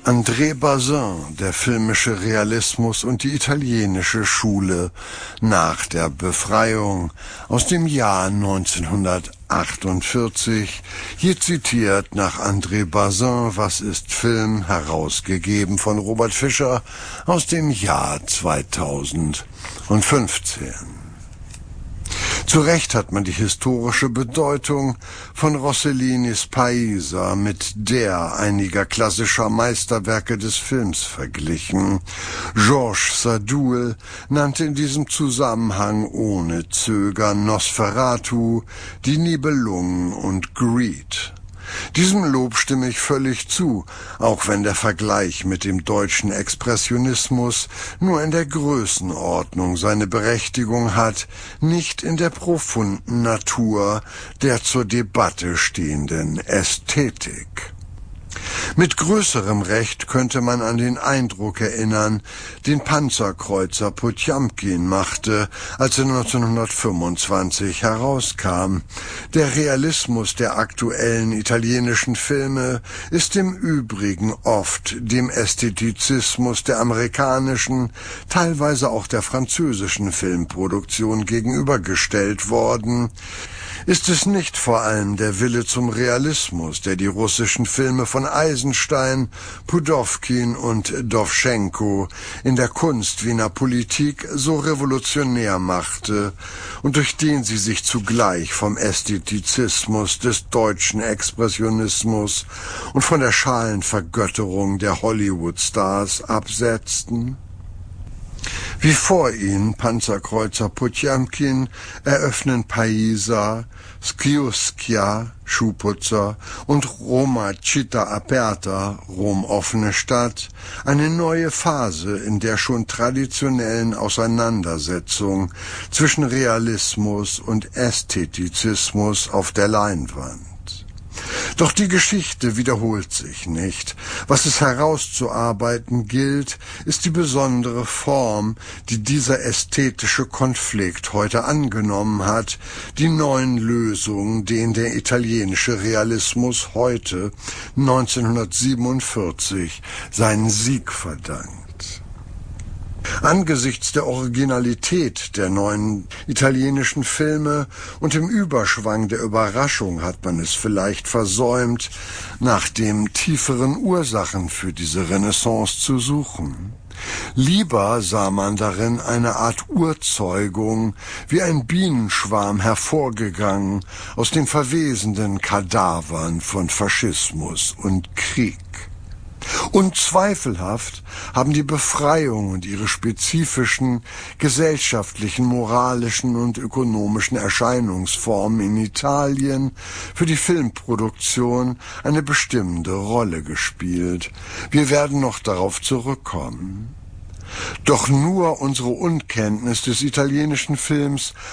André Bazin, der filmische Realismus und die italienische Schule nach der Befreiung aus dem Jahr 1948. Hier zitiert nach André Bazin, Was ist Film?, herausgegeben von Robert Fischer aus dem Jahr 2015. Zu Recht hat man die historische Bedeutung von Rossellinis Paisa mit der einiger klassischer Meisterwerke des Films verglichen. Georges Sadoul nannte in diesem Zusammenhang ohne Zögern Nosferatu, Die Nibelungen und Greed. Diesem Lob stimme ich völlig zu, auch wenn der Vergleich mit dem deutschen Expressionismus nur in der Größenordnung seine Berechtigung hat, nicht in der profunden Natur der zur Debatte stehenden Ästhetik. Mit größerem Recht könnte man an den Eindruck erinnern, den Panzerkreuzer Potjamkin machte, als er 1925 herauskam. Der Realismus der aktuellen italienischen Filme ist im Übrigen oft dem Ästhetizismus der amerikanischen, teilweise auch der französischen Filmproduktion gegenübergestellt worden. Ist es nicht vor allem der Wille zum Realismus, der die russischen Filme von Eisenstein, Pudowkin und Dowschenko in der Kunst wie in der Politik so revolutionär machte und durch den sie sich zugleich vom Ästhetizismus des deutschen Expressionismus und von der schalen Vergötterung der Hollywood-Stars absetzten? Wie vor ihnen Panzerkreuzer Potjamkin eröffnen Paisa, Sciuscia, Schuhputzer und Roma Città Aperta, Rom offene Stadt, eine neue Phase in der schon traditionellen Auseinandersetzung zwischen Realismus und Ästhetizismus auf der Leinwand. Doch die Geschichte wiederholt sich nicht. Was es herauszuarbeiten gilt, ist die besondere Form, die dieser ästhetische Konflikt heute angenommen hat, die neuen Lösungen, denen der italienische Realismus heute, 1947, seinen Sieg verdankt. Angesichts der Originalität der neuen italienischen Filme und im Überschwang der Überraschung hat man es vielleicht versäumt, nach den tieferen Ursachen für diese Renaissance zu suchen. Lieber sah man darin eine Art Urzeugung, wie ein Bienenschwarm hervorgegangen aus den verwesenden Kadavern von Faschismus und Krieg. Unzweifelhaft haben die Befreiung und ihre spezifischen gesellschaftlichen, moralischen und ökonomischen Erscheinungsformen in Italien für die Filmproduktion eine bestimmende Rolle gespielt. Wir werden noch darauf zurückkommen. Doch nur unsere Unkenntnis des italienischen Films